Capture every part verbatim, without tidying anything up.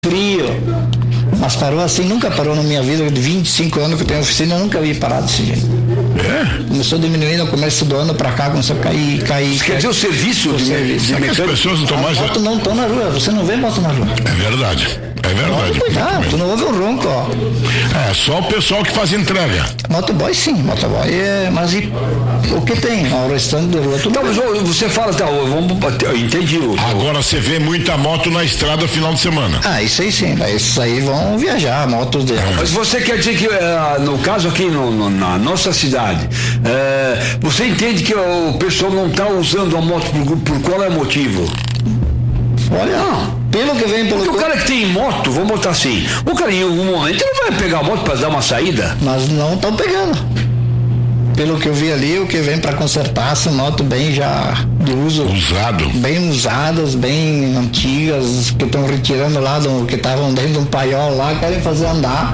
frio, mas parou assim, nunca parou na minha vida, de vinte e cinco anos que eu tenho oficina, eu nunca vi parar desse jeito. É? Começou a diminuir no começo do ano pra cá, começou a cair, cair. Quer dizer, o serviço o de, serviço. de É que as pessoas não estão mais... As motos não estão na rua, você não vê moto na rua. É verdade, é verdade. Cuidado, tu não ouve um ronco, ó. É, só o pessoal que faz entrega. Motoboy sim, motoboy é, mas e, o que tem? O restante da rua, tudo Então, mas você fala, tá, vamos bater, eu entendi. O, Agora você vê muita moto na estrada final de semana. Ah, isso aí sim, esses aí vão viajar, motos de... Mas você quer dizer que, eh, no caso aqui no, no, na nossa cidade, eh, você entende que o pessoal não está usando a moto por, por qual é o motivo? Olha, não. Pelo que vem pelo... Porque o cara que tem moto, vamos botar assim, o cara em algum momento ele vai pegar a moto para dar uma saída. Mas não estão pegando. Pelo que eu vi ali, o que vem para consertar são motos bem já de uso. Usado. Bem usadas, bem antigas, que estão retirando lá, do, que estavam dentro de um paiol lá, querem fazer andar.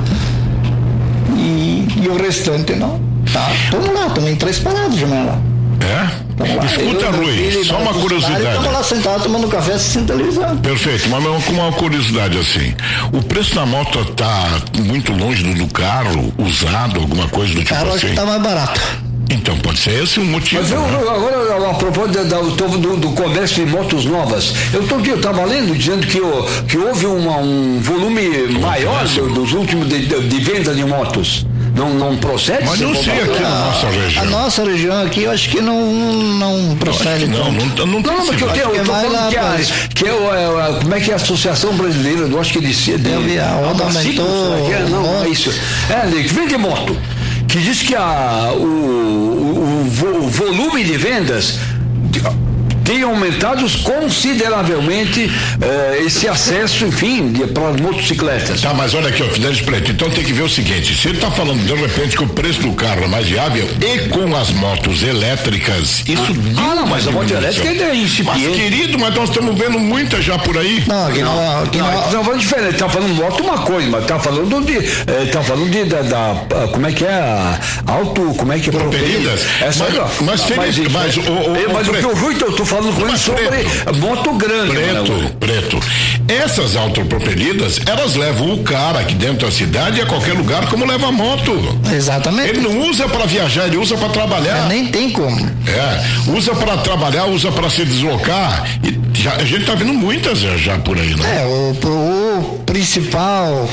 E, e o restante não. Tá, estamos lá, estamos em três paradas, Jamela. É? Escuta, Rui, só uma curiosidade. Estamos lá sentados tomando café assistindo televisão. Perfeito, mas com uma curiosidade assim, o preço da moto está muito longe do, do carro, usado, alguma coisa do tipo carro assim? Acho que está mais barato. Então pode ser esse o motivo. Mas eu, né? agora, a propósito do, do, do comércio de motos novas, eu estava lendo dizendo que, que houve uma, um volume maior do, dos últimos de, de, de venda de motos. Não, não procede? Mas não sei aqui na nossa região. A nossa região aqui, eu acho que não, não procede. Não, não, não, não tem. Não, porque eu tenho, eu tô falando que, a, que é, é, como é que é a Associação Brasileira, eu acho que de... de, de a onda aumentou. É, não, é isso. É, que vende moto, que diz que a, o, o, o, o volume de vendas... De, tem aumentado consideravelmente eh, esse acesso, enfim, para as motocicletas. Tá, mas olha aqui, ó, Fidelis Preto, então tem que ver o seguinte, se ele tá falando de repente que o preço do carro é mais viável e com as motos elétricas, isso ah, ah não, mas a moto elétrica ainda é incipiente. Mas querido, mas nós estamos vendo muita já por aí. Não, aqui não, não, aqui não, não, não, não diferente, ele tá falando moto uma coisa, mas tá falando de, eh, tá falando de, da, da, como é que é, a, auto, como é que é? Propelidas. Essa, mas, não, mas, não, mas, mas, mas, o, o, mas o que eu Rui, eu tô falando com ele sobre preto, moto grande. Preto, né? preto. Essas autopropelidas, elas levam o cara aqui dentro da cidade e a qualquer lugar como leva a moto. Exatamente. Ele não usa para viajar, ele usa para trabalhar. É, nem tem como. É, usa para trabalhar, usa para se deslocar. E já, a gente tá vendo muitas já, já por aí, né? É, o, o principal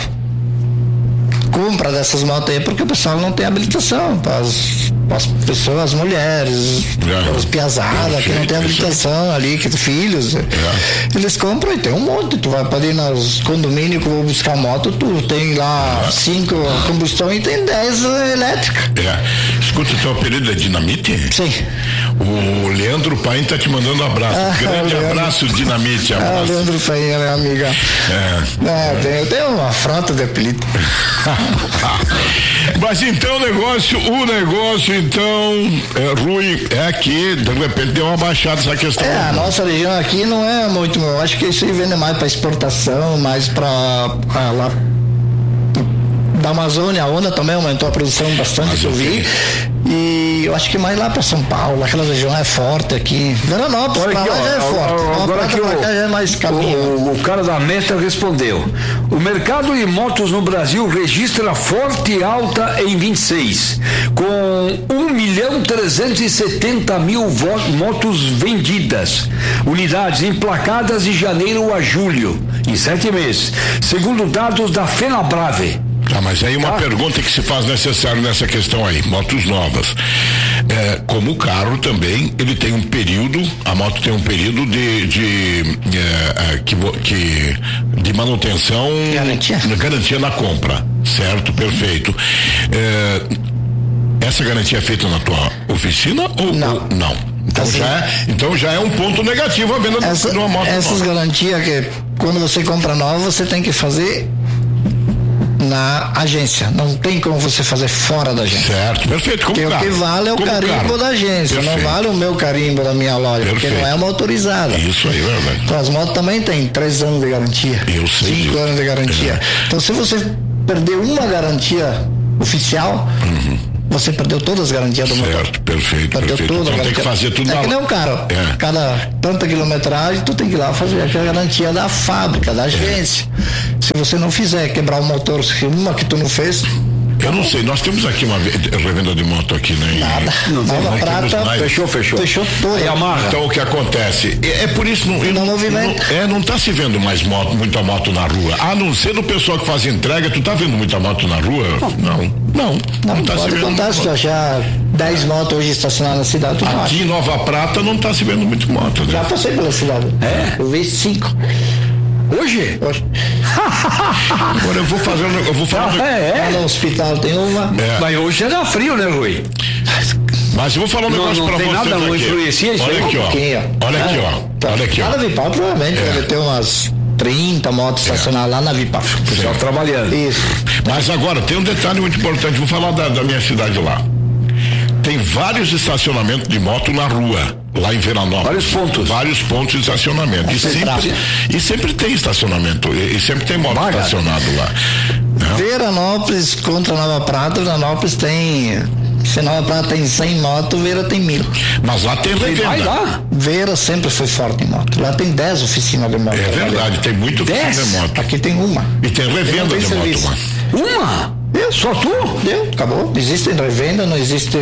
compra dessas motos aí é porque o pessoal não tem habilitação para as pessoas, as mulheres, é, as piazadas que não tem habilitação ali, que filhos, é. Eles compram e tem um monte, tu vai para ir nos condomínios que eu vou buscar moto, tu tem lá é. cinco combustão e tem dez elétrica. É. Escuta, o teu apelido é Dinamite? Sim. O Leandro Paim tá te mandando um abraço. Ah, grande abraço, Dinamite. Abraço. Ah, o Leandro Paim é minha amiga. É. É, eu, tenho, eu tenho uma frota de apelido. Mas então o negócio, o negócio então, é, Rui, é aqui, de repente deu uma baixada essa questão. É, a nossa região aqui não é muito, eu acho que isso aí vende mais para exportação, mais para lá da Amazônia, a onda também aumentou a produção bastante, que eu vi. E eu acho que mais lá para São Paulo, aquela região é forte aqui. Veranópolis, pra lá já é forte. Agora aqui o, é mais caminho. O, o cara da Meta respondeu: o mercado de motos no Brasil registra forte alta em vinte e seis, com um milhão trezentos e setenta mil motos vendidas, unidades emplacadas de janeiro a julho, em sete meses, segundo dados da Fenabrave. Tá, mas aí uma ah. pergunta que se faz necessário nessa questão aí, motos novas. É, como o carro também, ele tem um período, a moto tem um período de, de, é, que, que, de manutenção, garantia. garantia na compra, certo? Perfeito. É, essa garantia é feita na tua oficina ou não? Ou, não. Então, assim, já é, então já é um ponto negativo a venda essa, de uma moto essas nova. garantias que quando você compra nova, você tem que fazer na agência, não tem como você fazer fora da agência. Certo, perfeito. Como porque carro. O que vale é o como carimbo carro. da agência, Perfeito. Não vale o meu carimbo da minha loja, perfeito. Porque não é uma autorizada. Isso aí, verdade. Então as motos também tem três anos de garantia. Eu sei. Cinco anos de garantia. É. Então se você perder uma garantia oficial, uhum. você perdeu todas as garantias do motor. Certo, perfeito, Perdeu perfeito. Toda Então tem que fazer tudo é na... que nem um carro. É. Cada tanta quilometragem, tu tem que ir lá fazer aquela garantia da fábrica, da agência. É. Se você não fizer quebrar o motor, se uma que tu não fez... Eu não sei, nós temos aqui uma revenda de moto aqui, né? Nada. Não, Nova não Prata, fechou, fechou. Fechou toda. Então o que acontece? É, é por isso não, não, não, movimento. não, é, não tá se vendo mais moto, muita moto na rua. A não ser do pessoal que faz entrega, tu tá vendo muita moto na rua? Não. Não. Não, não, não tá pode se vendo. contar, se tu achar dez motos hoje estacionadas na cidade, tu Aqui acha. em Nova Prata não tá se vendo muito moto, né? Já passei pela cidade. É? Eu vi cinco. Hoje? Hoje. Agora eu vou fazer, eu vou falar. Ah, é, é. Lá no hospital tem uma. É. Mas hoje já dá frio, né, Rui? Mas eu vou falar um negócio não, não pra tem vocês nada, não aqui. influencia isso Olha aí. aqui, ó. Um Olha aqui, ó. Tá. Olha aqui, ó. Lá na Vipal, provavelmente, É. deve ter umas trinta motos estacionadas lá na Vipal. O pessoal trabalhando. Isso. Mas agora, tem um detalhe muito importante, vou falar da, da minha cidade lá. Tem vários estacionamentos de moto na rua, lá em Veranópolis. Vários pontos. Vários pontos de estacionamento. E sempre, e sempre tem estacionamento, e, e sempre tem moto Vaga. estacionado lá. Né? Veranópolis contra Nova Prata, Veranópolis tem. Se Nova Prata tem cem motos, Vera tem mil. Mas lá tem revenda. Vai lá. Vera sempre foi forte em moto. Lá tem dez oficinas de moto. É verdade, tem muito oficina Dez? de moto. Aqui tem uma. E tem revenda tem de serviço. moto lá. Uma? Deu. Só tu? Deu, acabou. Existe revenda, não existe.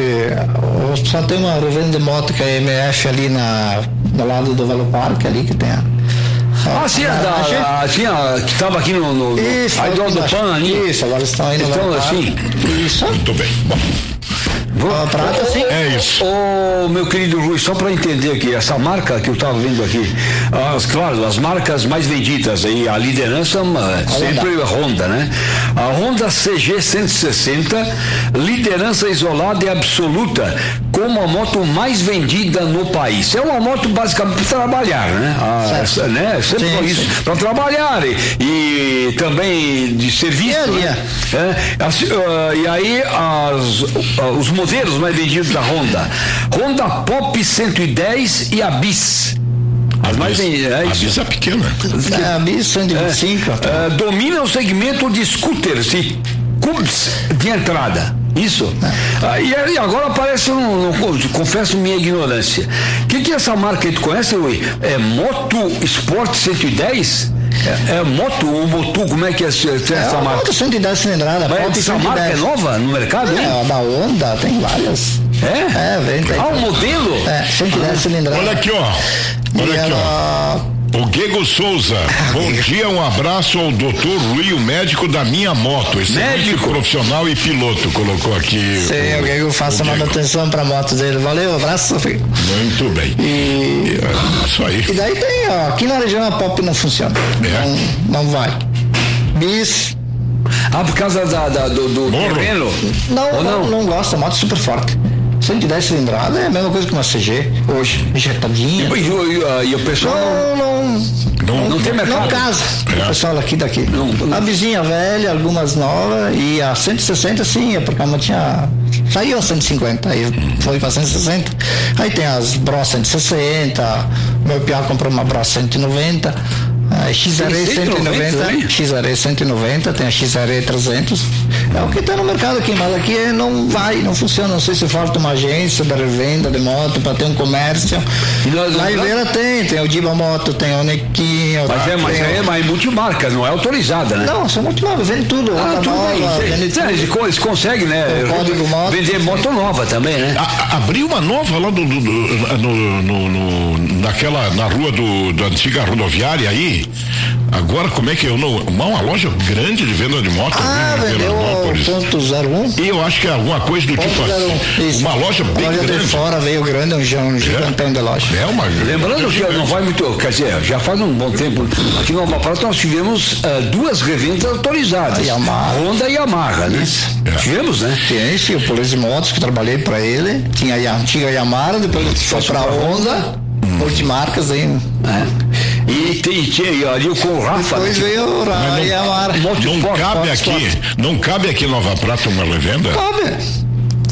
Só tem uma revenda de moto que é a M F ali na, no lado do Velo Parque, ali que tem a. Ah, sim, a, da, a, tinha, que estava aqui no. no Isso, aí do, do Pan ali. Isso, agora estão aí no Então, Velo assim. Parque. Isso. Muito bem. Bom, Nova Prata, sim. é isso. Ô, meu querido Rui, só para entender aqui, essa marca que eu estava vendo aqui, as, claro, as marcas mais vendidas aí, a liderança é sempre a Honda, né? A Honda C G cento e sessenta, liderança isolada e absoluta, como a moto mais vendida no país. É uma moto basicamente para trabalhar, né? A, né? Sempre Sim, foi sim. isso, para trabalhar e, e também de serviço. Dia a Né? É, assim, uh, e aí as, uh, os modelos mais vendidos da Honda: Honda Pop cento e dez e a Bis. As mais vendidas. É A isso. Bis é pequena. É, a Bis cento e vinte e cinco. É, domina o segmento de scooters e cubs de entrada. Isso. Ah, e aí agora aparece um, um, confesso minha ignorância. O que, que é essa marca aí tu conhece, Rui? É Moto Sport cento e dez? É, é moto ou motu? Como é que é essa, essa É uma marca? moto cento e dez cilindrada. Mas Pop essa marca é nova no mercado, hein? É, a da Honda tem várias. É? É, vem, tem. Ah, o modelo? É, cento e dez cilindrada. Olha aqui, ó. Olha E aqui, ó. ela- O Guego Souza, bom dia, um abraço ao doutor Rui, o médico da minha moto, excelente Médico? profissional e piloto, colocou aqui. Sim, alguém que faça o Guego. manutenção pra moto dele. Valeu, abraço. Muito bem. E, É, isso aí. e daí tem, ó, aqui na região a Pop não funciona. É? Não, não vai. Bis, Ah, por causa da, da- do, do Morro? terreno? não, Ou não, não? não gosta, moto super forte. cento e dez cilindrada é a mesma coisa que uma C G hoje, injetadinha. E, e- e o pessoal Não, não, Não, não tem mercado? não casa. É. O pessoal aqui daqui. Não, não. A vizinha velha, algumas novas, e a cento e sessenta sim, é porque a moto tinha. Saiu a cento e cinquenta, aí foi pra cento e sessenta. Aí tem as Bros cento e sessenta, meu piá comprou uma Bros cento e noventa. A X R E cento e noventa, X R E cento e noventa, tem a X R E trezentos. É o que está no mercado aqui, mas aqui não vai, não funciona. Não sei se falta uma agência da revenda de moto para ter um comércio. E nós- Lá em Vera tem, tem o Diba Moto, tem o Nequinho. Mas é, mas tem é, o- mas é multimarca, não é autorizada, né? Não, são multimarcas, vende tudo. Ah, Honda tudo nova, bem. vende Eles, tudo. eles con- eles conseguem, né? O código moto. Vender moto nova também, né? A- a- abriu uma nova lá do, do- do- no, no- no- naquela, na rua do, da antiga rodoviária aí. Agora, como é que eu não. Uma, uma loja grande de venda de moto Ah, ali em vendeu o Veranópolis. ponto zero um. E eu acho que é alguma coisa do tipo assim. Isso. Uma loja bem A loja grande. de fora veio grande, um, gi- um gigantão de loja. É uma Lembrando que gigante. não vai muito, quer dizer, já faz um bom tempo, aqui no Nova Prata nós tivemos ah, duas revendas autorizadas. A Yamaha. Honda e Yamaha, né? É. Tivemos, né? Tem esse, o Polícia de Motos, que trabalhei para ele. Tinha a antiga Yamaha, depois foi para a Honda, multimarcas aí. É. E tem, tinha ali o com o Rafa. Depois né? veio a Mas não- Yamaha. Moto Não Sport, cabe Moto aqui, Sport. não cabe aqui em Nova Prata uma revenda? Cabe.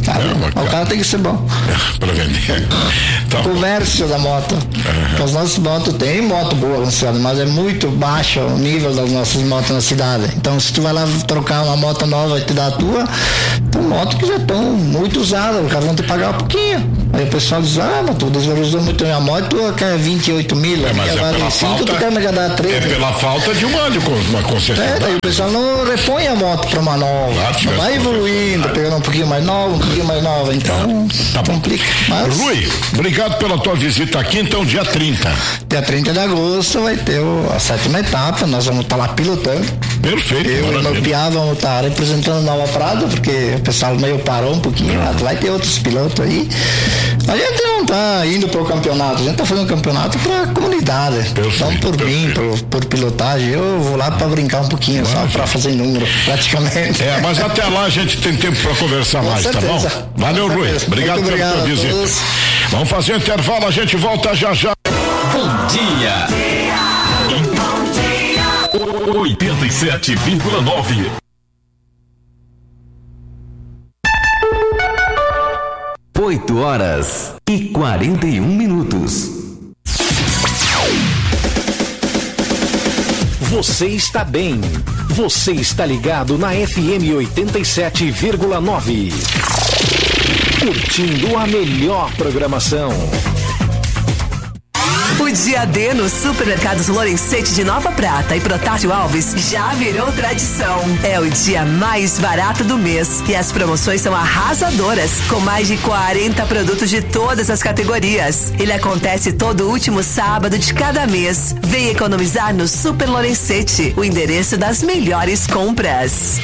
Sabe? É, o carro tem que ser bom. É, para vender. Tá. Comércio da moto. Uhum. As nossas motos tem moto boa na cidade, mas é muito baixo o nível das nossas motos na cidade. Então, se tu vai lá trocar uma moto nova e te dar a tua, tem motos que já estão muito usadas, os caras vão te pagar um pouquinho. Aí o pessoal diz, ah, mas tu desvalorizou muito a minha moto, tu quer vinte e oito mil, é, mas é vale pela cinco, falta, tu quer me dar três. É pela falta de uma, de uma concessionária. É, daí o pessoal não repõe a moto para uma nova. Claro, não vai evoluindo, pegando um pouquinho mais nova, um pouquinho mais nova, então tá bom. complica. Mas... Rui, obrigado pela tua visita aqui, então dia trinta. Dia trinta de agosto vai ter o, a sétima etapa, nós vamos estar tá lá pilotando. Perfeito. Eu e meu piá vamos estar tá representando Nova Prata, porque o pessoal meio parou um pouquinho, uhum. Vai ter outros pilotos aí. A gente não está indo para o campeonato, a gente está fazendo um campeonato para a comunidade. Perfeito, não por perfeito. mim, por, por pilotagem. Eu vou lá para brincar um pouquinho, Nossa. só para fazer número, praticamente. É, mas até lá a gente tem tempo para conversar mais, certeza. Tá bom? Valeu, Rui. Obrigado pela tua visita. Vamos fazer um intervalo, a gente volta já já. Bom dia. oitenta e sete vírgula nove. Oito horas e quarenta e um minutos. Você está bem. Você está ligado na F M oitenta e sete vírgula nove. Curtindo a melhor programação. O dia D nos supermercados Lorenzetti de Nova Prata e Protásio Alves já virou tradição. É o dia mais barato do mês e as promoções são arrasadoras, com mais de quarenta produtos de todas as categorias. Ele acontece todo último sábado de cada mês. Vem economizar no Super Lorenzetti, o endereço das melhores compras.